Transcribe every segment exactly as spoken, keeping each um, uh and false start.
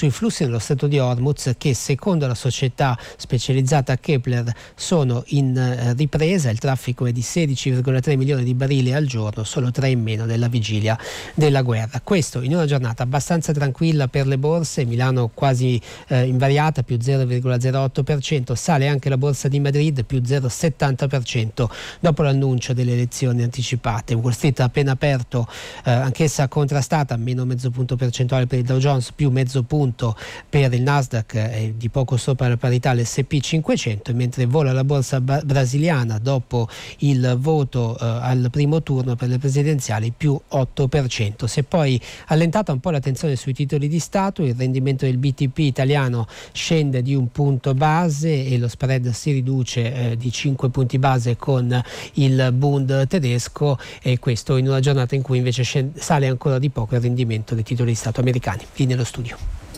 sui flussi nello Stretto di Hormuz, che secondo la società specializzata Kepler sono in eh, ripresa. Il traffico è di sedici virgola tre milioni di barili al giorno, solo tre in meno della vigilia della guerra. Questo in una giornata abbastanza tranquilla per le borse. Milano quasi eh, invariata, più zero virgola zero otto per cento, sale anche la borsa di Madrid, più zero virgola settanta per cento dopo l'annuncio delle elezioni anticipate. Wall Street ha appena aperto, eh, anch'essa contrastata, meno mezzo punto percentuale per il Dow Jones, più mezzo punto per il Nasdaq, eh, di poco sopra la parità l'esse e pi cinquecento, mentre vola la borsa ba- brasiliana dopo il voto eh, al primo turno per le presidenziali, più otto per cento. Si è poi allentata un po' l'attenzione sui titoli di Stato, il rendimento del bi ti pi italiano scende di un punto base e lo spread si riduce eh, di cinque punti base con il Bund tedesco, e questo in una giornata in cui invece scende, sale ancora di poco il rendimento dei titoli di Stato americani. Qui nello studio.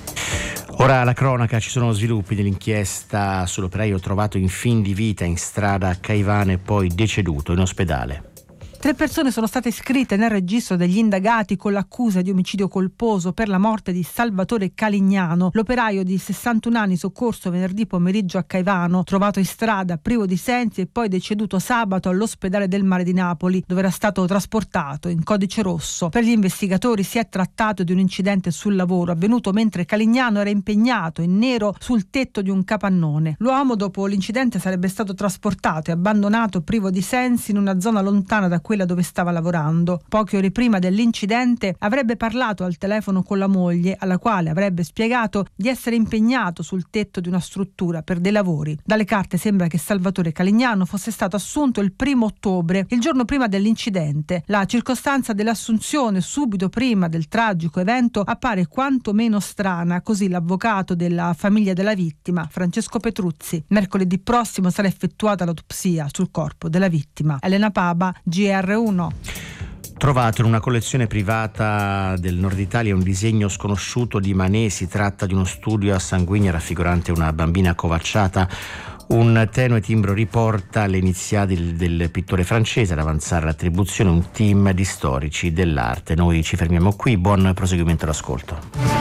Ora la cronaca, ci sono sviluppi dell'inchiesta sull'operaio trovato in fin di vita in strada a Caivano e poi deceduto in ospedale. Tre persone sono state iscritte nel registro degli indagati con l'accusa di omicidio colposo per la morte di Salvatore Calignano, l'operaio di sessantuno anni soccorso venerdì pomeriggio a Caivano, trovato in strada privo di sensi e poi deceduto sabato all'ospedale del Mare di Napoli, dove era stato trasportato in codice rosso. Per gli investigatori si è trattato di un incidente sul lavoro avvenuto mentre Calignano era impegnato in nero sul tetto di un capannone. L'uomo dopo l'incidente sarebbe stato trasportato e abbandonato privo di sensi in una zona lontana da quella dove stava lavorando. Poche ore prima dell'incidente avrebbe parlato al telefono con la moglie, alla quale avrebbe spiegato di essere impegnato sul tetto di una struttura per dei lavori. Dalle carte sembra che Salvatore Calignano fosse stato assunto il primo ottobre, il giorno prima dell'incidente. La circostanza dell'assunzione subito prima del tragico evento appare quantomeno strana, così l'avvocato della famiglia della vittima, Francesco Petruzzi. Mercoledì prossimo sarà effettuata l'autopsia sul corpo della vittima. Elena Paba, G R uno. Trovato in una collezione privata del Nord Italia un disegno sconosciuto di Manet. Si tratta di uno studio a sanguigna raffigurante una bambina accovacciata. Un tenue timbro riporta le iniziali del pittore francese. Ad avanzare l'attribuzione un team di storici dell'arte. Noi ci fermiamo qui, buon proseguimento d'ascolto.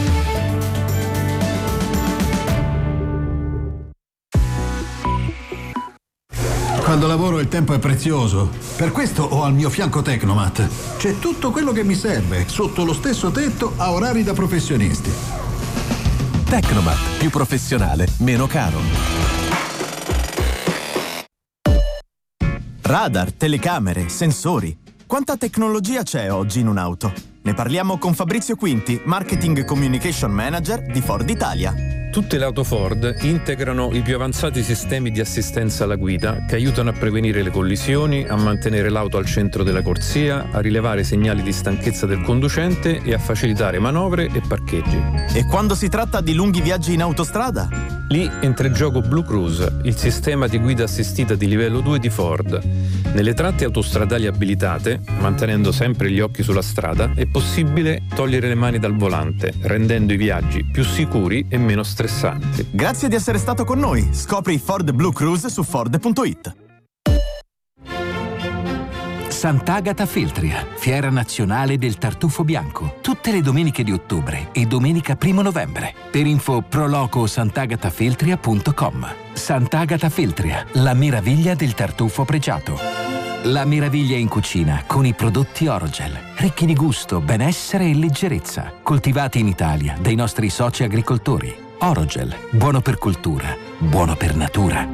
Quando lavoro il tempo è prezioso. Per questo ho al mio fianco Tecnomat. C'è tutto quello che mi serve, sotto lo stesso tetto, a orari da professionisti. Tecnomat, più professionale, meno caro. Radar, telecamere, sensori. Quanta tecnologia c'è oggi in un'auto? Ne parliamo con Fabrizio Quinti, Marketing Communication Manager di Ford Italia. Tutte le auto Ford integrano i più avanzati sistemi di assistenza alla guida che aiutano a prevenire le collisioni, a mantenere l'auto al centro della corsia, a rilevare segnali di stanchezza del conducente e a facilitare manovre e parcheggi. E quando si tratta di lunghi viaggi in autostrada? Lì entra in gioco Blue Cruise, il sistema di guida assistita di livello due di Ford. Nelle tratte autostradali abilitate, mantenendo sempre gli occhi sulla strada, è possibile togliere le mani dal volante, rendendo i viaggi più sicuri e meno stressanti. Grazie di essere stato con noi. Scopri Ford Blue Cruise su Ford punto it. Sant'Agata Feltria, fiera nazionale del tartufo bianco, tutte le domeniche di ottobre e domenica primo novembre. Per info proloco sant'agatafeltria punto com. Sant'Agata Feltria, la meraviglia del tartufo pregiato. La meraviglia in cucina con i prodotti Orogel, ricchi di gusto, benessere e leggerezza, coltivati in Italia dai nostri soci agricoltori. Orogel, buono per cultura, buono per natura.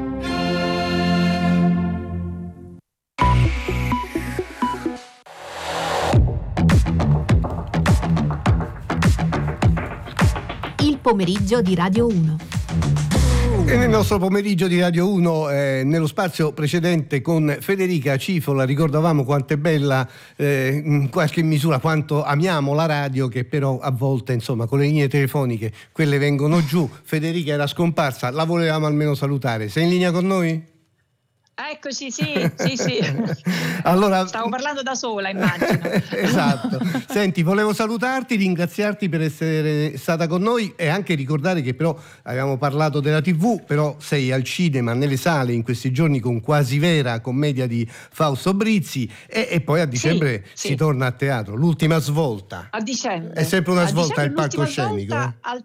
Il pomeriggio di Radio uno. E nel nostro pomeriggio di Radio uno, eh, nello spazio precedente con Federica Cifola, ricordavamo quanto è bella, eh, in qualche misura, quanto amiamo la radio, che però a volte, insomma, con le linee telefoniche, quelle vengono giù. Federica era scomparsa, la volevamo almeno salutare. Sei in linea con noi? Eccoci, sì, sì, sì. Allora, stavo parlando da sola, immagino. Esatto. Senti, volevo salutarti, ringraziarti per essere stata con noi e anche ricordare che però avevamo parlato della tivù, però sei al cinema, nelle sale in questi giorni con Quasi Vera, commedia di Fausto Brizzi, e, e poi a dicembre sì, si sì. torna a teatro, l'ultima svolta. A dicembre. È sempre una a svolta al palcoscenico. palcoscenico. Al